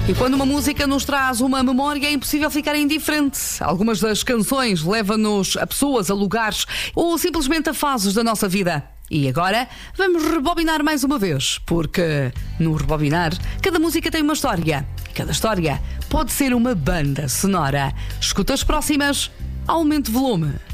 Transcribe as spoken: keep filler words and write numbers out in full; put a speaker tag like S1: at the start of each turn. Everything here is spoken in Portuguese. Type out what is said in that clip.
S1: E quando uma música nos traz uma memória, é impossível ficar indiferente. Algumas das canções levam-nos a pessoas, a lugares ou simplesmente a fases da nossa vida. E agora vamos rebobinar mais uma vez, porque no rebobinar cada música tem uma história. E cada história pode ser uma banda sonora. Escuta as próximas, aumente o volume.